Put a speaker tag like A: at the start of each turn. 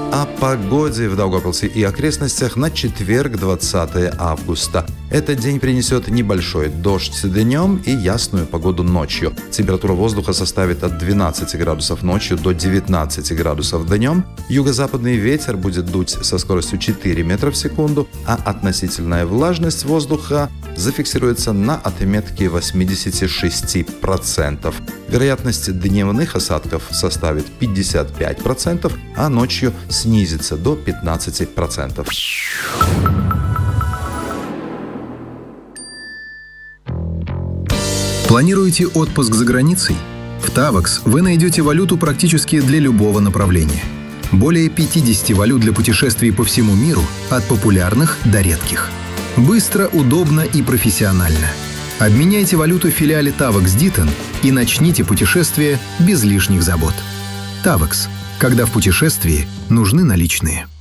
A: О погоде в Даугавпилсе и окрестностях на четверг, 20 августа. Этот день принесет небольшой дождь днем и ясную погоду ночью. Температура воздуха составит от 12 градусов ночью до 19 градусов днем. Юго-западный ветер будет дуть со скоростью 4 метра в секунду, а относительная влажность воздуха зафиксируется на отметке 86%. Вероятность дневных осадков составит 55%, а ночью снизится до 15%.
B: Планируете отпуск за границей? В Tavax вы найдете валюту практически для любого направления. Более 50 валют для путешествий по всему миру, от популярных до редких. Быстро, удобно и профессионально. Обменяйте валюту в филиале Tavax Ditton и начните путешествие без лишних забот. Tavax. Когда в путешествии нужны наличные.